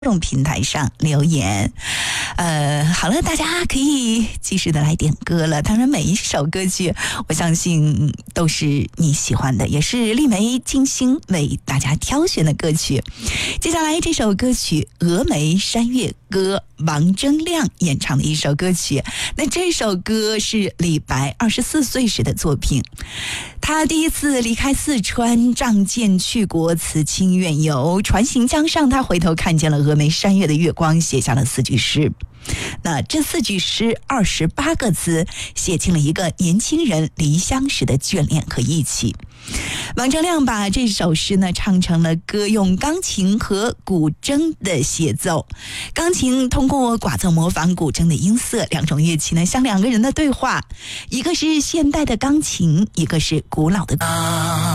众平台上留言。好了，大家可以及时的来点歌了。当然，每一首歌曲，我相信都是你喜欢的，也是丽梅精心为大家挑选的歌曲。接下来这首歌曲《峨眉山月歌》，王铮亮演唱的一首歌曲。那这首歌是李白24岁时的作品。他第一次离开四川，仗剑去国，辞亲远游，船行江上，他回头看见了峨眉山月的月光，写下了4句诗。那这4句诗28个字，写尽了一个年轻人离乡时的眷恋和义气。王铮亮把这首诗呢唱成了歌，用钢琴和古筝的协奏。钢琴通过寡奏模仿古筝的音色，两种乐器呢像两个人的对话，一个是现代的钢琴，一个是古老的